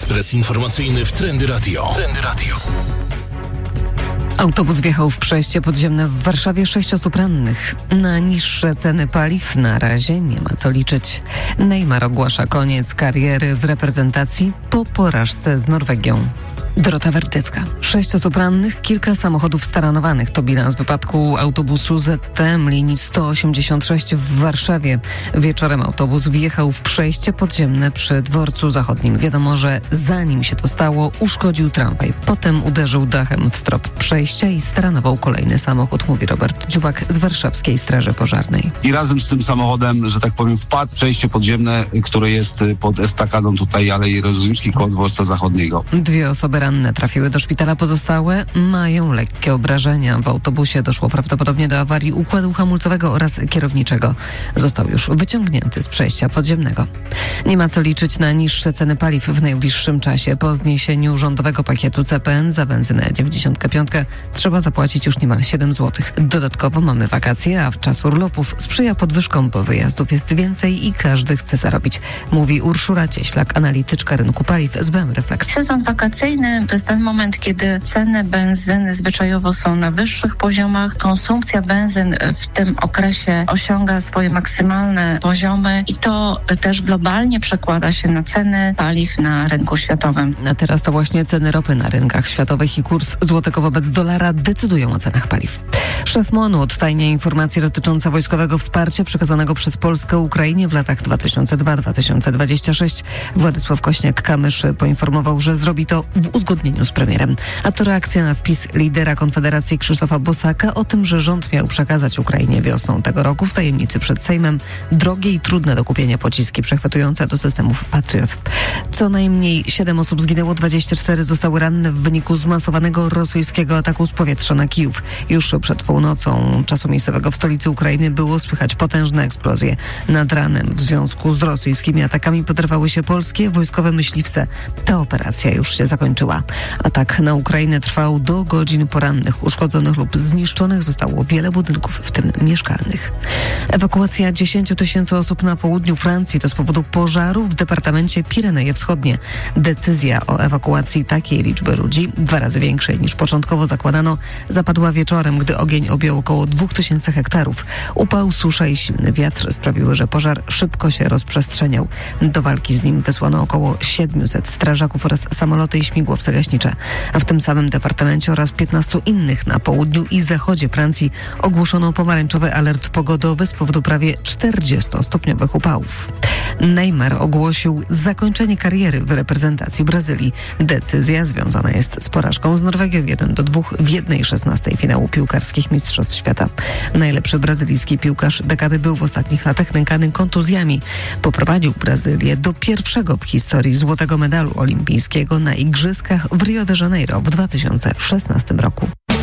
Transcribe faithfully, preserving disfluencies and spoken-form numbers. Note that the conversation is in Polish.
Ekspres informacyjny w Trendy Radio. Trendy Radio. Autobus wjechał w przejście podziemne w Warszawie, sześć osób rannych. Na niższe ceny paliw na razie nie ma co liczyć. Neymar ogłasza koniec kariery w reprezentacji po porażce z Norwegią. Dorota Werdycka. Sześć osób rannych, kilka samochodów staranowanych. To bilans wypadku autobusu Z T M linii sto osiemdziesiąt sześć w Warszawie. Wieczorem autobus wjechał w przejście podziemne przy dworcu zachodnim. Wiadomo, że zanim się to stało, uszkodził tramwaj. Potem uderzył dachem w strop przejścia i staranował kolejny samochód, mówi Robert Dziubak z Warszawskiej Straży Pożarnej. I razem z tym samochodem, że tak powiem, wpadł w przejście podziemne, które jest pod estakadą tutaj Alei Jerozolimskiej koło dworca zachodniego. Dwie osoby ranne trafiły do szpitala, pozostałe mają lekkie obrażenia. W autobusie doszło prawdopodobnie do awarii układu hamulcowego oraz kierowniczego. Został już wyciągnięty z przejścia podziemnego. Nie ma co liczyć na niższe ceny paliw w najbliższym czasie. Po zniesieniu rządowego pakietu C P N za benzynę dziewięćdziesiąt pięć trzeba zapłacić już niemal siedem złotych. Dodatkowo mamy wakacje, a czas urlopów sprzyja podwyżkom, bo wyjazdów jest więcej i każdy chce zarobić, mówi Urszula Cieślak, analityczka rynku paliw z B M Reflex. Sezon wakacyjny to jest ten moment, kiedy ceny benzyny zwyczajowo są na wyższych poziomach. Konsumpcja benzyn w tym okresie osiąga swoje maksymalne poziomy i to też globalnie przekłada się na ceny paliw na rynku światowym. A teraz to właśnie ceny ropy na rynkach światowych i kurs złotego wobec dolara decydują o cenach paliw. Szef M O N-u odtajnia informacje dotyczące wojskowego wsparcia przekazanego przez Polskę Ukrainie w latach dwa tysiące drugi do dwa tysiące dwudziestego szóstego. Władysław Kośniak-Kamysz poinformował, że zrobi to w uzgodnieniu z premierem. A to reakcja na wpis lidera Konfederacji Krzysztofa Bosaka o tym, że rząd miał przekazać Ukrainie wiosną tego roku w tajemnicy przed Sejmem drogie i trudne do kupienia pociski przechwytujące do systemów Patriot. Co najmniej siedem osób zginęło, dwadzieścia cztery zostały ranne w wyniku zmasowanego rosyjskiego ataku z powietrza na Kijów. Już przed północą czasu miejscowego w stolicy Ukrainy było słychać potężne eksplozje. Nad ranem w związku z rosyjskimi atakami poderwały się polskie wojskowe myśliwce. Ta operacja już się zakończyła. Atak na Ukrainę trwał do godzin porannych. Uszkodzonych lub zniszczonych zostało wiele budynków, w tym mieszkalnych. Ewakuacja dziesięciu tysięcy osób na południu Francji to z powodu pożaru w departamencie Pireneje Wschodnie. Decyzja o ewakuacji takiej liczby ludzi, dwa razy większej niż początkowo zakładano, zapadła wieczorem, gdy ogień objął około dwóch tysięcy hektarów. Upał, susza i silny wiatr sprawiły, że pożar szybko się rozprzestrzeniał. Do walki z nim wysłano około siedmiuset strażaków oraz samoloty i śmigłowce gaśnicze. A w tym samym departamencie oraz piętnastu innych na południu i zachodzie Francji ogłoszono pomarańczowy alert pogodowy z powodu prawie czterdziestostopniowych upałów. Neymar ogłosił zakończenie kariery w reprezentacji Brazylii. Decyzja związana jest z porażką z Norwegią jeden do dwóch w jednej szesnastej finału piłkarskich Mistrzostw Świata. Najlepszy brazylijski piłkarz dekady był w ostatnich latach nękany kontuzjami. Poprowadził Brazylię do pierwszego w historii złotego medalu olimpijskiego na Igrzyskach w Rio de Janeiro w dwa tysiące szesnastym roku.